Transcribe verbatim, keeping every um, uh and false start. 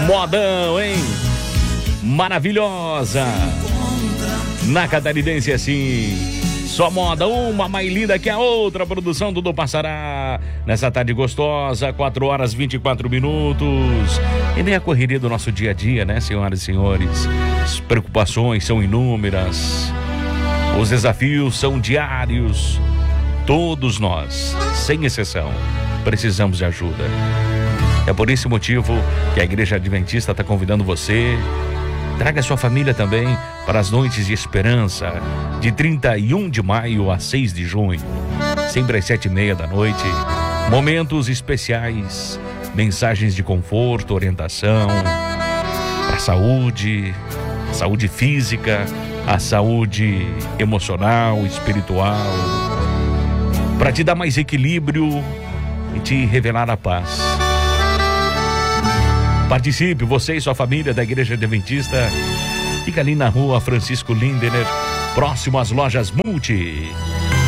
Modão, hein? Maravilhosa. Na Catarinense, assim, só moda, uma mais linda que a outra. Produção do Do Passará. Nessa tarde gostosa, quatro horas e vinte e quatro minutos. E nem a correria do nosso dia a dia, né, senhoras e senhores? As preocupações são inúmeras. Os desafios são diários. Todos nós, sem exceção, precisamos de ajuda. É por esse motivo que a Igreja Adventista está convidando você. Traga sua família também para as noites de esperança, de trinta e um de maio a seis de junho, sempre às sete e meia da noite. Momentos especiais, mensagens de conforto, orientação para a saúde, saúde física, a saúde emocional, espiritual, para te dar mais equilíbrio e te revelar a paz. Participe, você e sua família da Igreja Adventista. Fica ali na rua Francisco Lindener, próximo às lojas Multi.